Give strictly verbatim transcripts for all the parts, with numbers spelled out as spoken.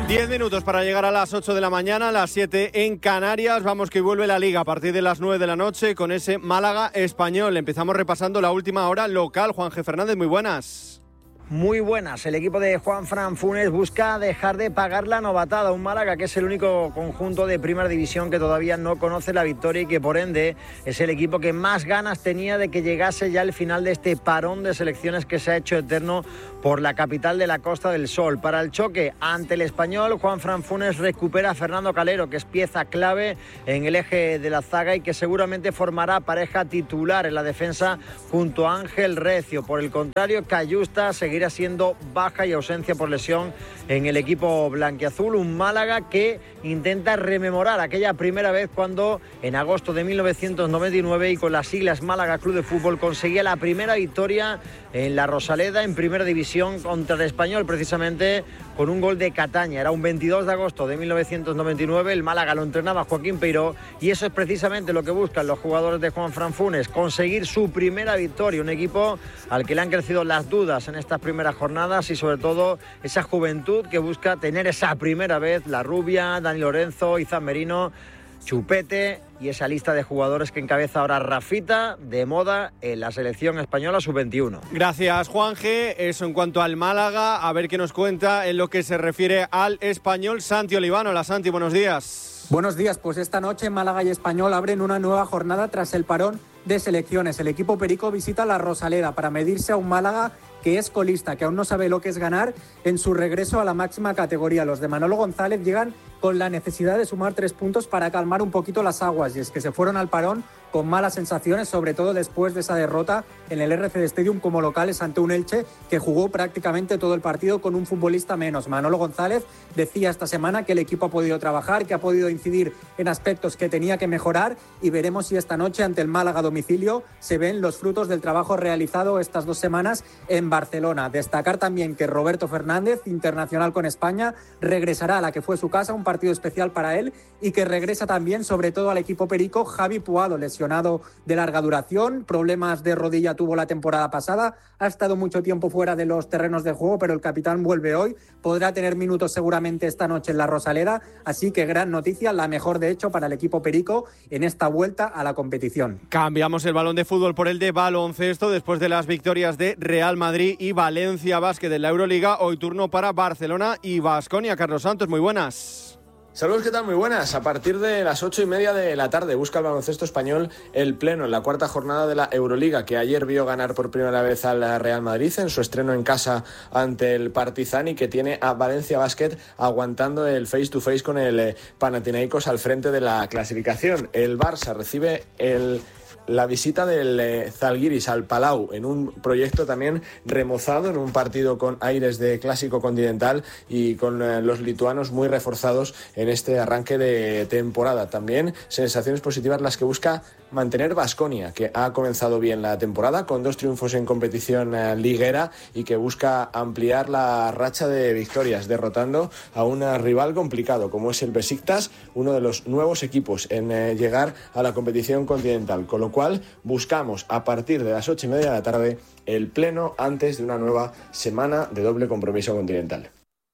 Diez minutos para llegar a las ocho de la mañana, a las siete en Canarias. Vamos que vuelve la Liga a partir de las nueve de la noche con ese Málaga Español. Empezamos repasando la última hora local. Juan G. Fernández, muy buenas. Muy buenas. El equipo de Juanfran Funes busca dejar de pagar la novatada. Un Málaga que es el único conjunto de primera división que todavía no conoce la victoria y que por ende es el equipo que más ganas tenía de que llegase ya el final de este parón de selecciones que se ha hecho eterno por la capital de la Costa del Sol. Para el choque ante el Español, Juanfran Funes recupera a Fernando Calero, que es pieza clave en el eje de la zaga y que seguramente formará pareja titular en la defensa junto a Ángel Recio. Por el contrario, Cayusta seguirá siendo baja y ausencia por lesión en el equipo blanquiazul. Un Málaga que intenta rememorar aquella primera vez cuando en agosto de mil novecientos noventa y nueve y con las siglas Málaga Club de Fútbol conseguía la primera victoria en la Rosaleda en primera división contra el Español, precisamente con un gol de Cataña. Era un veintidós de agosto de mil novecientos noventa y nueve, el Málaga lo entrenaba Joaquín Peiró y eso es precisamente lo que buscan los jugadores de Juanfran Funes, conseguir su primera victoria, un equipo al que le han crecido las dudas en estas primeras jornadas y sobre todo esa juventud que busca tener esa primera vez, la Rubia, Dani Lorenzo, Izan Merino, Chupete y esa lista de jugadores que encabeza ahora Rafita, de moda en la selección española sub veintiuno. Gracias, Juan G. Eso en cuanto al Málaga, a ver qué nos cuenta en lo que se refiere al Español. Santi Olivano. Hola, Santi, buenos días. Buenos días, pues esta noche Málaga y Español abren una nueva jornada tras el parón de selecciones. El equipo perico visita la Rosaleda para medirse a un Málaga que es colista, que aún no sabe lo que es ganar en su regreso a la máxima categoría. Los de Manolo González llegan con la necesidad de sumar tres puntos para calmar un poquito las aguas, y es que se fueron al parón con malas sensaciones, sobre todo después de esa derrota en el R C D Stadium como locales ante un Elche que jugó prácticamente todo el partido con un futbolista menos. Manolo González decía esta semana que el equipo ha podido trabajar, que ha podido incidir en aspectos que tenía que mejorar, y veremos si esta noche ante el Málaga a domicilio se ven los frutos del trabajo realizado estas dos semanas en Barcelona. Destacar también que Roberto Fernández, internacional con España, regresará a la que fue su casa, un partido especial para él, y que regresa también sobre todo al equipo perico Javi Puado, lesionado de larga duración, problemas de rodilla tuvo la temporada pasada, ha estado mucho tiempo fuera de los terrenos de juego, pero el capitán vuelve hoy, podrá tener minutos seguramente esta noche en la Rosaleda, así que gran noticia, la mejor de hecho para el equipo perico en esta vuelta a la competición. Cambiamos el balón de fútbol por el de baloncesto después de las victorias de Real Madrid y Valencia Basket en la Euroliga. Hoy turno para Barcelona y Baskonia. Carlos Santos, muy buenas. Saludos, ¿qué tal? Muy buenas. A partir de las ocho y media de la tarde busca el baloncesto español el pleno en la cuarta jornada de la Euroliga, que ayer vio ganar por primera vez al Real Madrid en su estreno en casa ante el Partizan, y que tiene a Valencia Basket aguantando el face to face con el Panathinaikos al frente de la clasificación. El Barça recibe el la visita del eh, Zalgiris al Palau en un proyecto también remozado, en un partido con aires de clásico continental y con eh, los lituanos muy reforzados en este arranque de temporada. También sensaciones positivas las que busca mantener Baskonia, que ha comenzado bien la temporada con dos triunfos en competición eh, liguera y que busca ampliar la racha de victorias, derrotando a un rival complicado como es el Besiktas, uno de los nuevos equipos en eh, llegar a la competición continental, con lo cual buscamos a partir de las ocho y media de la tarde el pleno antes de una nueva semana de doble compromiso continental.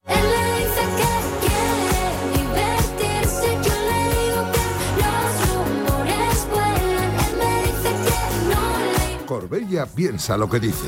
Corbella piensa lo que dice.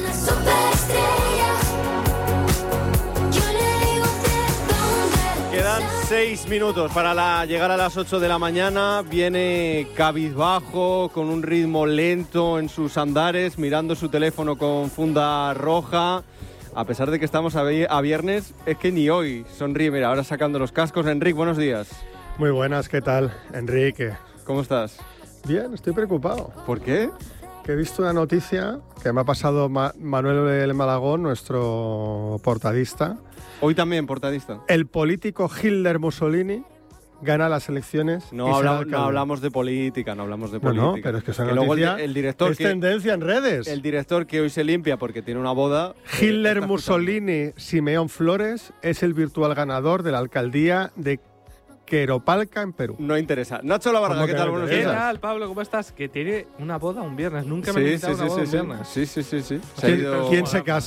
Quedan seis minutos para la, llegar a las ocho de la mañana. Viene cabizbajo, con un ritmo lento en sus andares, mirando su teléfono con funda roja. A pesar de que estamos a, a viernes, es que ni hoy sonríe. Mira, ahora sacando los cascos. Enrique, buenos días. Muy buenas, ¿qué tal, Enrique? ¿Cómo estás? Bien, estoy preocupado. ¿Por qué? Que he visto una noticia que me ha pasado Ma- Manuel El Malagón, nuestro portadista. Hoy también portadista. El político Hitler Mussolini gana las elecciones. No, habla, no hablamos de política, no hablamos de política. No, no, pero es que esa que noticia el, el director es que, tendencia en redes. El director que hoy se limpia porque tiene una boda. Hitler eh, Mussolini Simeón Flores es el virtual ganador de la alcaldía de Queropalca, en Perú. No interesa. Nacho Lavarga, ¿qué tal? Buenos días. ¿Qué tal, Pablo? ¿Cómo estás? Que tiene una boda un viernes. Nunca me sí, he invitado sí, a una boda sí, un sí, viernes. Sí, sí, sí. sí. ¿Quién, ido... ¿quién se casa?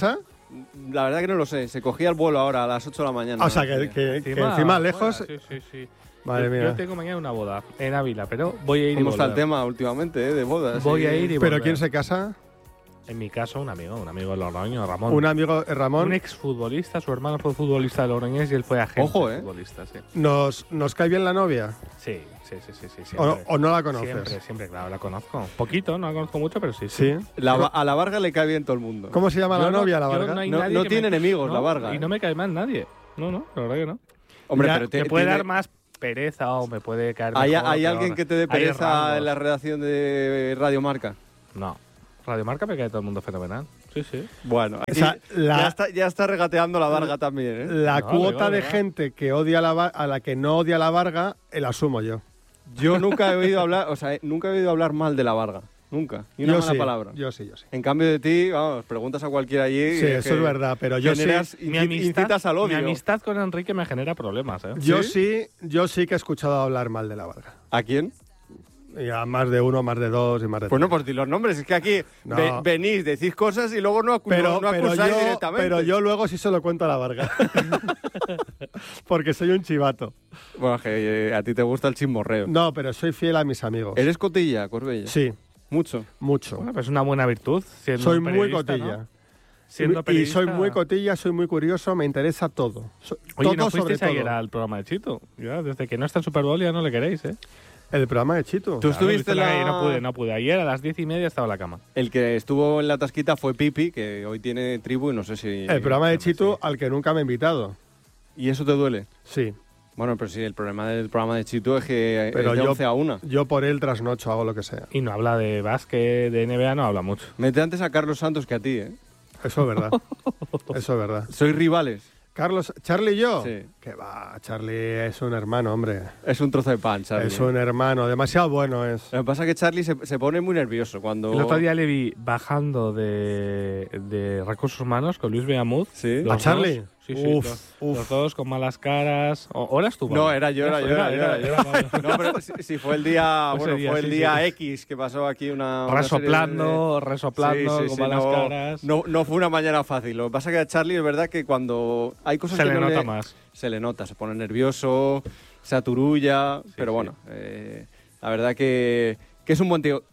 La verdad que no lo sé. Se cogía el vuelo ahora a las ocho de la mañana. O sea, que, que, que encima lejos... Bueno, sí, sí, sí. Madre yo, mía. yo tengo mañana una boda en Ávila, pero voy a ir y ¿Cómo volver. está el tema últimamente, eh, de bodas? Voy sí. a ir y ¿Pero volver. quién se casa? En mi caso, un amigo, un amigo de Logroño, Ramón. Un amigo, eh, Ramón. Un exfutbolista, su hermano fue futbolista de Logroñés y él fue agente Ojo, ¿eh? futbolista, sí. ¿Nos, ¿Nos cae bien la novia? Sí, sí, sí, sí, sí ¿O, siempre. o no la conoces? Siempre, siempre, claro, la conozco. Poquito, no la conozco mucho, pero sí, sí. Sí. La, a la Varga le cae bien todo el mundo. ¿Cómo se llama Yo la no- novia, la yo Varga? no hay No- nadie no que tiene me- enemigos, no, la Varga, Y ¿eh? no me cae mal nadie. No, no, la verdad que no. Hombre, Ya, pero te, me puede tiene- dar más pereza o me puede caer ¿Hay, mejor, hay peor. alguien que te dé Hay pereza rangos. en la redacción de Radio Marca? No. Radio Marca me cae todo el mundo fenomenal. Sí, sí. Bueno, aquí O sea, la- ya, está, ya está regateando la Varga también, ¿eh? La No, cuota digo, de ¿verdad? gente que odia a la, Va- a la que no odia a la Varga, eh, la asumo yo. Yo nunca he oído hablar, o sea, nunca he oído hablar mal de la Varga. Nunca. Ni una yo mala sí, palabra. Yo sí, yo sí. En cambio de ti, vamos, preguntas a cualquiera allí. Sí, y eso que es verdad, pero yo sí, generas- Mi inci- amistad, incitas al odio. mi amistad con Enrique me genera problemas, ¿eh? yo sí, yo sí que he escuchado hablar mal de la Varga. ¿A quién? Y a más de uno, más de dos y más de Pues no, tres. pues di los nombres. Es que aquí No. ve- venís, decís cosas y luego no, acu- pero, no, no pero, acusáis yo, directamente. pero yo luego sí se lo cuento a la Varga. Porque soy un chivato. Bueno, que eh, a ti te gusta el chismorreo. No, pero soy fiel a mis amigos. ¿Eres cotilla, Corbella? Sí, Mucho. mucho. Bueno, pues es una buena virtud. siendo soy un muy periodista, cotilla. ¿no? Siendo Y periodista. soy muy cotilla, soy muy curioso, me interesa todo. So- Oye, todo ¿no sobre fuisteis ayer todo. al programa de Chito? Ya, desde que no está en Super Bowl ya no le queréis, ¿eh? El programa de Chito. Tú Claro, estuviste viste en la la... calle, no pude, no pude. Ayer a las diez y media estaba en la cama. El que estuvo en la tasquita fue Pipi, que hoy tiene tribu y no sé si... El programa de no sé Chito si- al que nunca me he invitado. ¿Y eso te duele? Sí, Bueno, pero sí, el problema del programa de Chito es que Pero es de yo- once a una. yo por él trasnocho, hago lo que sea. Y no habla de básquet, de N B A, no habla mucho. Mete antes a Carlos Santos que a ti, ¿eh? Eso es verdad. Eso es verdad. Sois rivales. Carlos, ¿Charlie y yo? Sí. Que va, Charlie es un hermano, hombre. Es un trozo de pan, Charlie. Es un hermano, demasiado bueno es. Lo que pasa es que Charlie se, se pone muy nervioso cuando... El otro día le vi bajando de, de recursos humanos con Luis Beamud. ¿Sí? Los ¿A Charlie? dos. Sí, sí, Uf, los, uf. los dos con malas caras. ¿O, o eras tú, No, Pablo? era yo, era yo, era, yo, era, yo. era- No, pero si, si fue el día, Ese bueno, día, fue el sí, día sí. X que pasó aquí una... una Resoplando, serie de- resoplando, Sí, sí, con sí, malas no, caras. No, no fue una mañana fácil. Lo que pasa es que a Charlie es verdad que cuando hay cosas Se que le no nota más. Se le nota, se pone nervioso, se aturulla, pero sí. bueno, eh, la verdad que, que es un buen tío.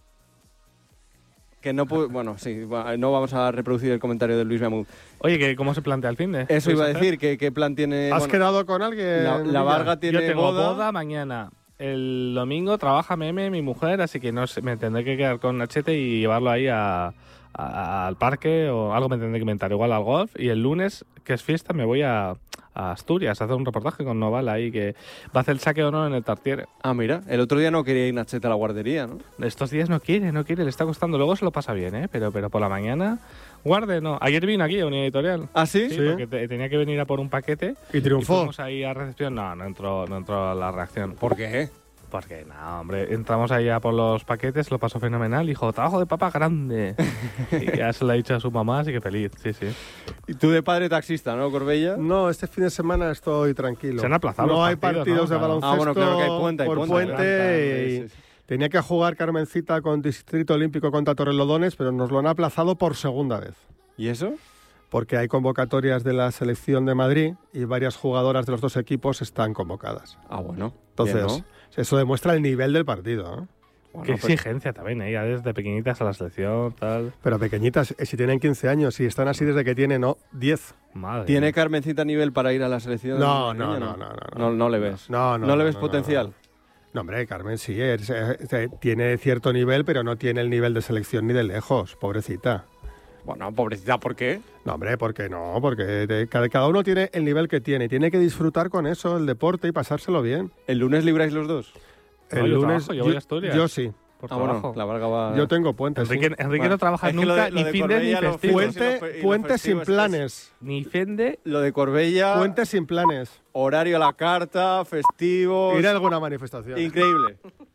Que no puede, bueno, sí, va- no vamos a reproducir el comentario de Luis Beamud. Oye, ¿que ¿cómo se plantea el fin de? Eso iba a hacer? decir, que qué plan tiene... ¿Has bueno, quedado con alguien? la, la Villa? Varga tiene Yo tengo boda. boda. mañana. El domingo trabaja Meme, mi mujer, así que no sé, me tendré que quedar con Nachete y llevarlo ahí a, a- al parque o algo me tendré que inventar, igual al golf. Y el lunes, que es fiesta, me voy a, a Asturias a hacer un reportaje con Noval ahí que va a hacer el saque o no en el Tartiere. Ah, mira, el otro día no quería ir Nachete a la guardería, ¿no? Estos días no quiere, no quiere, le está costando. Luego se lo pasa bien, ¿eh? Pero, pero por la mañana, guarde, no. Ayer vino aquí a Unidad Editorial. ¿Ah, sí? Sí, Sí. porque te- tenía que venir a por un paquete. Y Y triunfó. fuimos ahí a recepción. No, no entró, no entró a la reacción. ¿Por qué? Porque no, hombre, entramos ahí a por los paquetes, lo pasó fenomenal. Dijo, trabajo de papá grande. Y ya se lo ha dicho a su mamá, así que feliz, sí, sí. Y tú de padre taxista, ¿no, Corbella? No, este fin de semana estoy tranquilo. Se han aplazado No los hay partidos, partidos ¿no? de Claro. baloncesto Ah, bueno, claro que hay puente, hay por puente, puente ¿verdad? y Sí, sí, sí. tenía que jugar Carmencita con Distrito Olímpico contra Torrelodones, pero nos lo han aplazado por segunda vez. ¿Y eso? Porque hay convocatorias de la selección de Madrid y varias jugadoras de los dos equipos están convocadas. Ah, bueno. Entonces, bien, ¿no? eso demuestra el nivel del partido, ¿eh? Bueno, Qué pues- exigencia también, ¿eh? Ya desde pequeñitas a la selección, tal. Pero pequeñitas, eh, si tienen quince años y están así desde que tienen no, diez. Madre ¿Tiene mía. Carmencita nivel para ir a la selección? No, niña, no, no, no, no, No, no le ves. No, no. ¿No le no, ves no, potencial? No, no, hombre, Carmen sí, es, eh, eh, tiene cierto nivel, pero no tiene el nivel de selección ni de lejos, pobrecita. Bueno, pobrecita, ¿por qué? No, hombre, ¿por qué no? Porque de- cada, cada uno tiene el nivel que tiene y tiene que disfrutar con eso, el deporte y pasárselo bien. ¿El lunes libráis los dos? No, El yo lunes trabajo, yo voy a Asturias. yo sí, Por Ah, trabajo. bueno, la Varga va... yo tengo puentes. sí. Enrique, Enrique Bueno, no trabaja es que lo nunca de- lo ni de fin de ni Corbella, los festivo. fines y Puente, los fe- y los puente sin festivos es- planes. Ni finde Lo de Corbella, Puente sin planes. horario a la carta, festivos... Ir a alguna manifestación. Increíble.